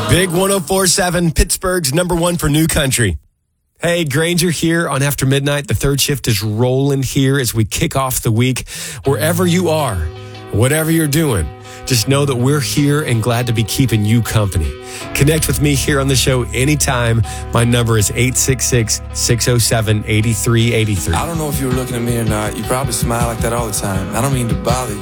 Big 104.7, Pittsburgh's number one for new country. Hey, Granger here on After Midnight. The third shift is rolling here as we kick off the week. Wherever you are, whatever you're doing, just know that we're here and glad to be keeping you company. Connect with me here on the show anytime. My number is 866-607-8383. I don't know if you were looking at me or not. You probably smile like that all the time. I don't mean to bother you.